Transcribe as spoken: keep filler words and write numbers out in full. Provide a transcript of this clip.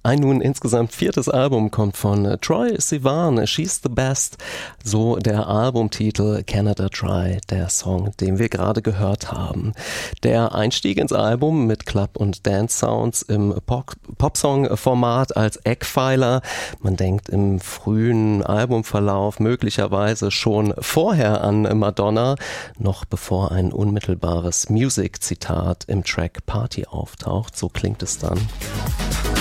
Ein nun insgesamt viertes Album kommt von Troye Sivan, She's the Best, so der Albumtitel Canada Dry, der Song, den wir gerade gehört haben. Der Einstieg ins Album mit Club- und Dance-Sounds im Pop- Popsong-Format als Eckpfeiler. Man denkt im frühen Albumverlauf möglicherweise schon vorher an Madonna, noch bevor ein unmittelbares Music-Zitat im Track Party auftaucht. So klingt es dann.